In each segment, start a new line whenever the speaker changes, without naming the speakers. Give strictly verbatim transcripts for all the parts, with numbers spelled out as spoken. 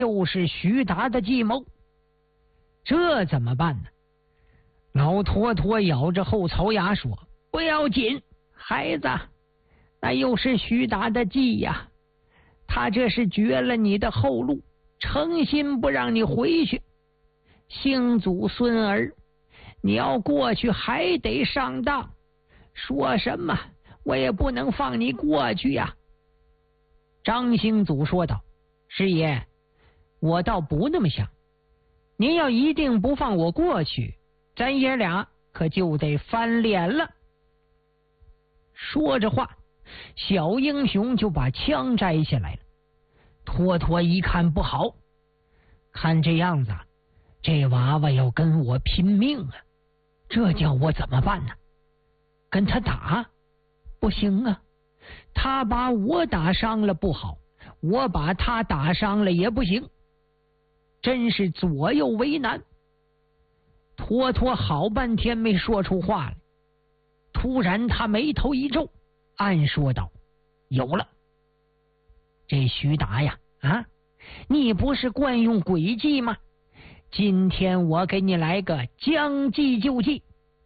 又是徐达的计谋，这怎么办呢？老托托咬着后槽牙说：“不要紧，孩子，那又是徐达的计呀，他这是绝了你的后路，诚心不让你回去。星祖孙儿，你要过去还得上当，说什么我也不能放你过去呀。”张星祖说道：“师爷，我倒不那么想，您要一定不放我过去，咱爷俩可就得翻脸了。”说着话，小英雄就把枪摘下来了。托托一看不好，看这样子，这娃娃要跟我拼命啊！这叫我怎么办呢？跟他打？不行啊！他把我打伤了不好，我把他打伤了也不行，真是左右为难。托托好半天没说出话来，突然他眉头一皱，暗说道：“有了，这徐达呀，啊，你不是惯用诡计吗？今天我给你来个将计就计。”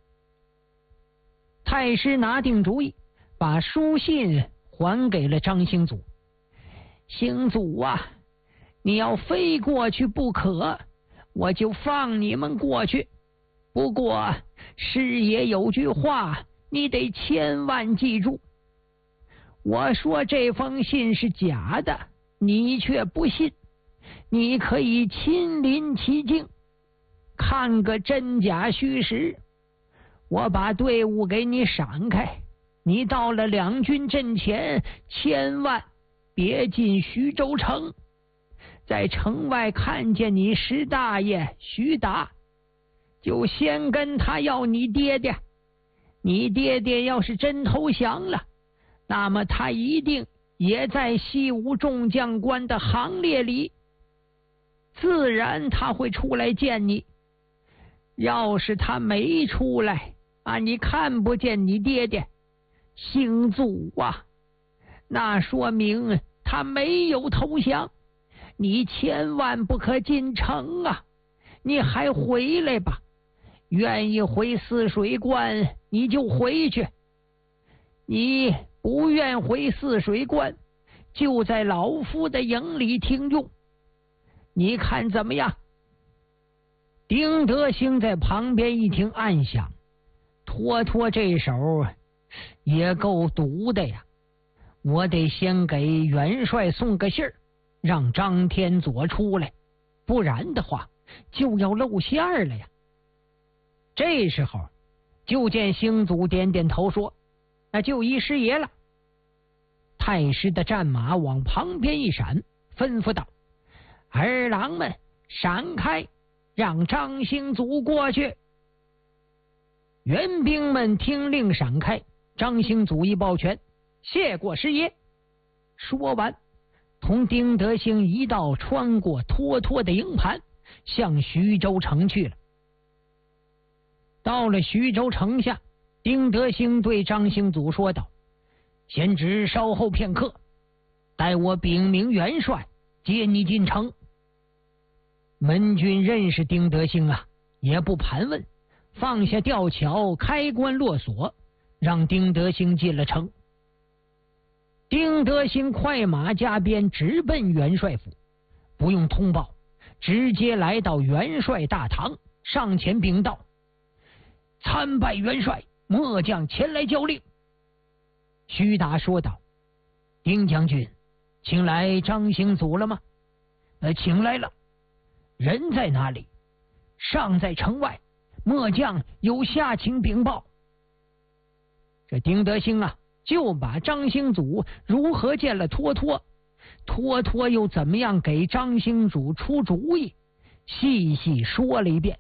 太师拿定主意，把书信还给了张星祖。星祖啊，你要非过去不可，我就放你们过去。不过师爷有句话，你得千万记住。我说这封信是假的，你却不信，你可以亲临其境，看个真假虚实。我把队伍给你闪开，你到了两军阵前，千万别进徐州城。在城外看见你师大爷徐达，就先跟他要你爹爹。你爹爹要是真投降了，那么他一定也在西吴众将官的行列里，自然他会出来见你。要是他没出来啊，你看不见你爹爹，星祖啊，那说明他没有投降，你千万不可进城啊！你还回来吧，愿意回泗水关你就回去，你不愿回泗水关，就在老夫的营里听用，你看怎么样？丁德兴在旁边一听，暗想：托托这手也够毒的呀！我得先给元帅送个信儿，让张天佐出来，不然的话就要露馅儿了呀。这时候，就见星祖点点头说：“那就依师爷了。”太师的战马往旁边一闪，吩咐道：“儿郎们闪开，让张星祖过去。”援兵们听令闪开，张星祖一抱拳：“谢过师爷。”说完，同丁德兴一道穿过托托的营盘，向徐州城去了。到了徐州城下，丁德兴对张星祖说道：“贤侄稍后片刻，待我禀明元帅，接你进城。”门军认识丁德兴啊，也不盘问，放下吊桥，开关落锁，让丁德兴进了城。丁德兴快马加鞭直奔元帅府，不用通报，直接来到元帅大堂，上前禀道：“参拜元帅，末将前来交令。”徐达说道：“丁将军，请来张星祖了吗？”“呃，请来了。”“人在哪里？”“尚在城外，末将有下情禀报。”这丁德兴啊，就把张星祖如何见了托托，托托又怎么样给张星祖出主意，细细说了一遍。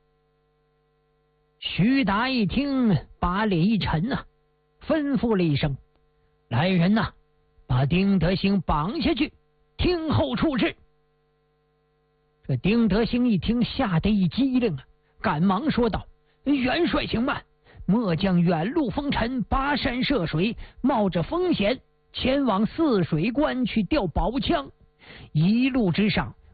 徐达一听，把脸一沉啊，吩咐了一声：“来人呐，把丁德兴绑下去，听候处置。”这丁德兴一听，吓得一激灵啊，赶忙说道：“元帅请慢，末将远路风尘，跋山涉水，冒着风险前往泗水关去调宝枪，一路之上